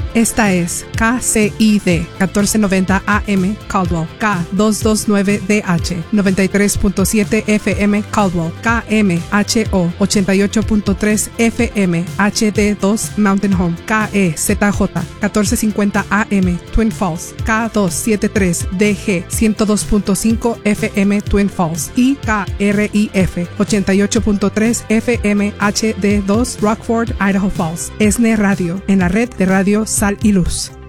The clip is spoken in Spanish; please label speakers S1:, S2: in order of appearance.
S1: Esta es KCID 1490 AM Caldwell, K229DH 93.7 FM Caldwell, KMHO 88.3 FM HD2 Mountain Home, KEZJ 1450 AM Twin Falls, K273DG 102.5 FM Twin Falls y KRIF 88.3 FM HD2 Rockford, Idaho Falls. ESNE Radio, en la red de radio Sal y Luz.